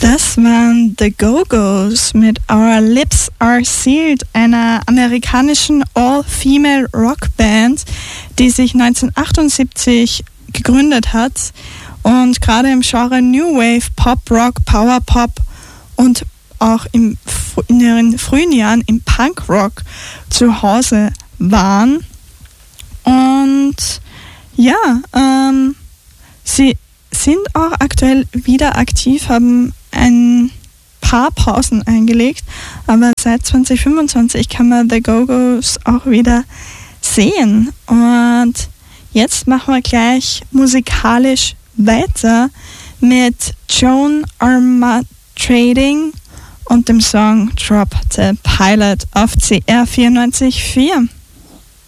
Das waren The Go-Go's mit Our Lips Are Sealed, einer amerikanischen All-Female Rockband, die sich 1978 gegründet hat und gerade im Genre New Wave, Pop Rock, Power Pop und auch in ihren frühen Jahren im Punk Rock zu Hause waren. Und ja, sie sind auch aktuell wieder aktiv, haben ein paar Pausen eingelegt, aber seit 2025 kann man The Go-Go's auch wieder sehen. Und jetzt machen wir gleich musikalisch weiter mit Joan Armatrading und dem Song Drop the Pilot auf CR 94.4.